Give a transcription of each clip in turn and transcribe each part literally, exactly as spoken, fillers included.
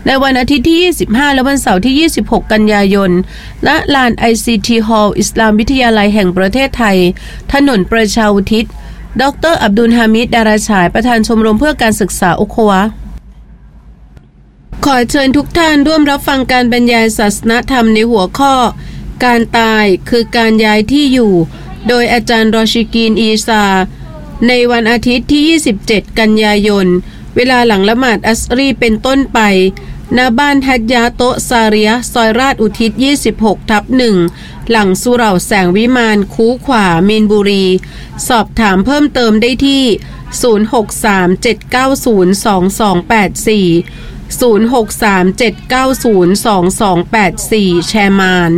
ในวันอาทิตย์ที่ยี่สิบห้าและวันเสาร์ที่ยี่สิบหกกันยายนณลาน ไอ ซี ที Hall อิสลามวิทยาลัยแห่งประเทศไทยถนนประชาอุทิศดร.อับดุลฮามิด ดาราฉายประธานชมรมเพื่อการศึกษาอุควะห์ขอเชิญทุกท่านร่วมรับฟังการบรรยายศาสนธรรมในหัวข้อการตายคือการย้ายที่อยู่โดยอาจารย์รอชิกีนอีซาในวันอาทิตย์ที่ยี่สิบเจ็ดกันยายนเวลาหลังละหมาดอัสรีเป็นต้นไปณบ้านฮัจญาโตซาเรียซอยราชอุทิศ ยี่สิบหกทับหนึ่ง หลังสุเหร่าแสงวิมานคูขวามีนบุรีสอบถามเพิ่มเติมได้ที่ศูนย์ หก สาม เจ็ด เก้า ศูนย์ สอง สอง แปด สี่ศูนย์ หก สาม เจ็ด เก้า ศูนย์ สอง สอง แปด สี่แชร์มาน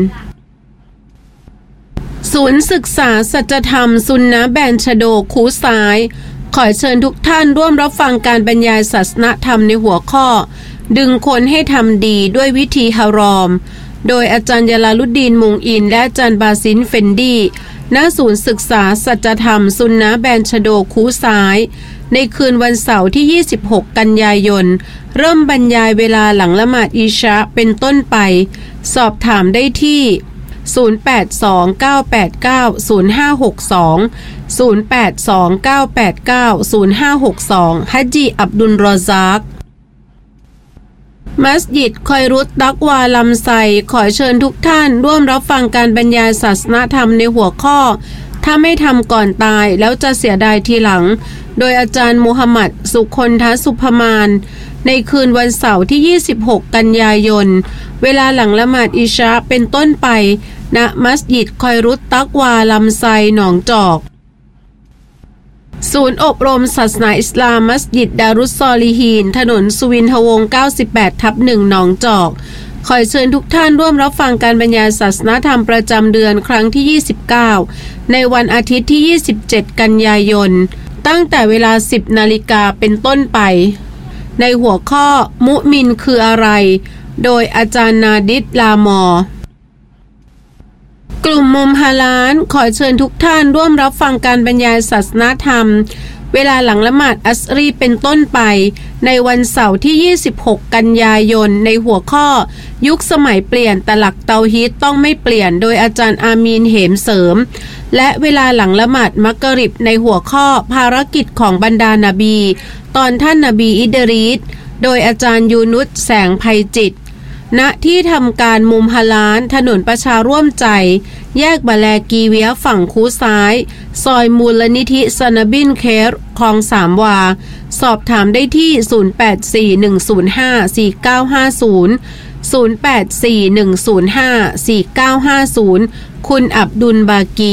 ศูนย์ศึกษาสัจธรรมซุนนะห์แบนชโดคูซ้ายขอเชิญทุกท่านร่วมรับฟังการบรรยายศาสนธรรมในหัวข้อดึงคนให้ทำดีด้วยวิธีฮารอมโดยอาจารย์ยาลาลุดดีนมุงอินและอาจารย์บาซินเฟนดีณศูนย์ศึกษาสัจธรรมซุนนะห์แบนชโดคูซ้ายในคืนวันเสาร์ที่ยี่สิบหกกันยายนเริ่มบรรยายเวลาหลังละหมาดอิชาเป็นต้นไปสอบถามได้ที่ศูนย์ แปด สอง เก้า แปด เก้า ศูนย์ ห้า หก สอง ศูนย์ แปด สอง เก้า แปด เก้า ศูนย์ ห้า หก สองฮัจญีอับดุลรอซากมัสยิดคอยรุตตักวาลำไซขอเชิญทุกท่านร่วมรับฟังการบรรยายศาสนธรรมในหัวข้อถ้าไม่ทำก่อนตายแล้วจะเสียดายทีหลังโดยอาจารย์มูฮัมหมัดสุคนทสุภมานในคืนวันเสาร์ที่ยี่สิบหกกันยายนเวลาหลังละหมาดอิชาเป็นต้นไปณมัสยิดคอยรุตตักวาลำไซหนองจอกศูนย์อบรมศาสนาอิสลามมัสยิดดารุสซอลิฮีนถนนสุวินทวงศ์ เก้าสิบแปดทับหนึ่ง หนองจอกขอเชิญทุกท่านร่วมรับฟังการบรรยายศาสนธรรมประจำเดือนครั้งที่ยี่สิบเก้าในวันอาทิตย์ที่ยี่สิบเจ็ดกันยายนตั้งแต่เวลา สิบนาฬิกาเป็นต้นไปในหัวข้อมุมินคืออะไรโดยอาจารย์นาดิษลามอกลุ่มมุมฮาลาลขอเชิญทุกท่านร่วมรับฟังการบรรยายศาสนธรรมเวลาหลังละหมาดอัสรีเป็นต้นไปในวันเสาร์ที่ยี่สิบหกกันยายนในหัวข้อยุคสมัยเปลี่ยนแต่หลักเตาฮีดต้องไม่เปลี่ยนโดยอาจารย์อามีนเหมเสริมและเวลาหลังละหมาดมักริบในหัวข้อภารกิจของบรรดานบีตอนท่านนบีอิดรีสโดยอาจารย์ยูนุสแสงไพจิตณที่ทำการมุมฮาลาลถนนประชาร่วมใจแยกบาแลกีเวียฝั่งคูซ้ายซอยมูลนิธิซานาบินเคร์คลองสามวาสอบถามได้ที่ศูนย์ แปด สี่ หนึ่ง ศูนย์ ห้า สี่ เก้า ห้า ศูนย์ ศูนย์ แปด สี่ หนึ่ง ศูนย์ ห้า สี่ เก้า ห้า ศูนย์คุณอับดุลบากี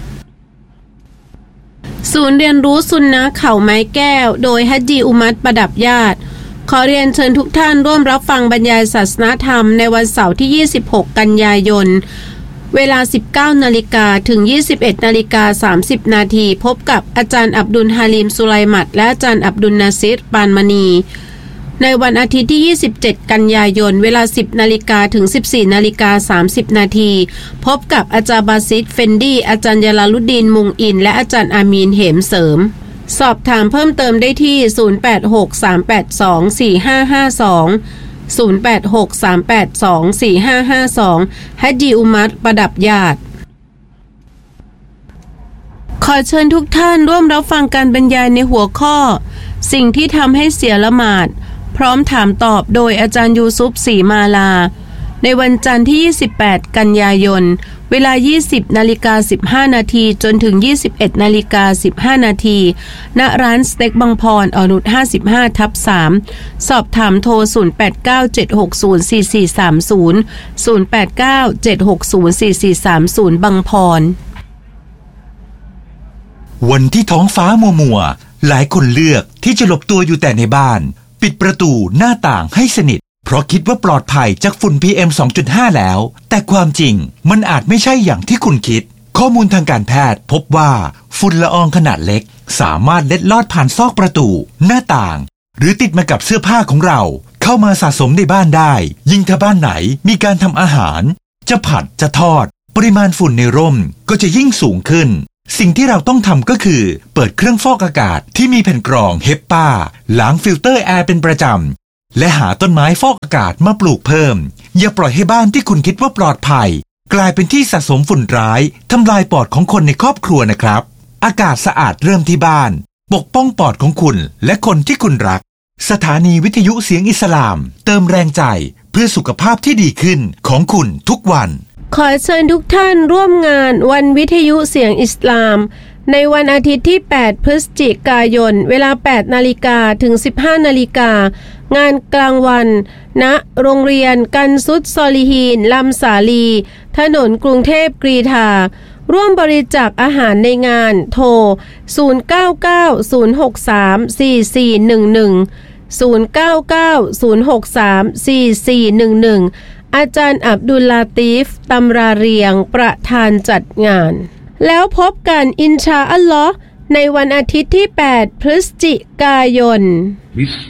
ศูนย์เรียนรู้ซุนนะห์เขาไม้แก้วโดยฮัจญีอุมัตประดับญาติขอเรียนเชิญทุกท่านร่วมรับฟังบรรยายศาสนธรรมในวันเสาร์ที่ยี่สิบหกกันยายนเวลา สิบเก้านาฬิกา ถึง ยี่สิบเอ็ดนาฬิกาสามสิบนาทีพบกับอาจารย์อับดุลฮาลิมสุไลมัดและอาจารย์อับดุลนาซิรปานมณีในวันอาทิตย์ที่ยี่สิบเจ็ดกันยายนเวลา สิบนาฬิกา ถึง สิบสี่นาฬิกาสามสิบนาทีพบกับอาจารย์บาซิดเฟนดีอาจารย์ยาลาลุดดีนมุงอินและอาจารย์อามีนเหมเสริมสอบถามเพิ่มเติมได้ที่ศูนย์ แปด หก สาม แปด สอง สี่ ห้า ห้า สอง ศูนย์ แปด หก สาม แปด สอง สี่ ห้า ห้า สองฮัจญีอุมัตประดับญาติขอเชิญทุกท่านร่วมรับฟังการบรรยายในหัวข้อสิ่งที่ทำให้เสียละหมาดพร้อมถามตอบโดยอาจารย์ยูซุฟศรีมาลาในวันจันทร์ที่ยี่สิบแปดกันยายนเวลา ยี่สิบนาฬิกาสิบห้านาทีจนถึง ยี่สิบเอ็ดนาฬิกาสิบห้านาทีณร้านสเต็กบางพรอนุชห้าสิบห้าทับสามสอบถามโทรศูนย์ แปด เก้า เจ็ด หก ศูนย์ สี่ สี่ สาม ศูนย์ ศูนย์ แปด เก้า เจ็ด หก ศูนย์ สี่ สี่ สาม ศูนย์บางพรวันที่ท้องฟ้ามัวมัวหลายคนเลือกที่จะหลบตัวอยู่แต่ในบ้านปิดประตูหน้าต่างให้สนิทเพราะคิดว่าปลอดภัยจากฝุ่น พี เอ็ม สองจุดห้า แล้วแต่ความจริงมันอาจไม่ใช่อย่างที่คุณคิดข้อมูลทางการแพทย์พบว่าฝุ่นละอองขนาดเล็กสามารถเล็ดลอดผ่านซอกประตูหน้าต่างหรือติดมากับเสื้อผ้าของเราเข้ามาสะสมในบ้านได้ยิ่งถ้าบ้านไหนมีการทำอาหารจะผัดจะทอดปริมาณฝุ่นในร่มก็จะยิ่งสูงขึ้นสิ่งที่เราต้องทำก็คือเปิดเครื่องฟอกอากาศที่มีแผ่นกรองเฮปปาล้างฟิลเตอร์แอร์เป็นประจำและหาต้นไม้ฟอกอากาศมาปลูกเพิ่มอย่าปล่อยให้บ้านที่คุณคิดว่าปลอดภัยกลายเป็นที่สะสมฝุ่นร้ายทำลายปอดของคนในครอบครัวนะครับอากาศสะอาดเริ่มที่บ้านปกป้องปอดของคุณและคนที่คุณรักสถานีวิทยุเสียงอิสลามเติมแรงใจเพื่อสุขภาพที่ดีขึ้นของคุณทุกวันขอเชิญทุกท่านร่วมงานวันวิทยุเสียงอิสลามในวันอาทิตย์ที่แปดพฤศจิกายนเวลา แปดนาฬิกา ถึง สิบห้านาฬิกางานกลางวันณโรงเรียนกันซุดซอลิฮีนลำสาลีถนนกรุงเทพกรีฑาร่วมบริจาคอาหารในงานโทรศูนย์ เก้า เก้า ศูนย์ หก สาม สี่ สี่ หนึ่ง หนึ่ง ศูนย์ เก้า เก้า ศูนย์ หก สาม สี่ สี่ หนึ่ง หนึ่งอาจารย์อับดุลลาตีฟตำราเรียงประธานจัดงานแล้วพบกันอินชาอัลลอฮ์ในวันอาทิตย์ที่แปดพฤศจิกายน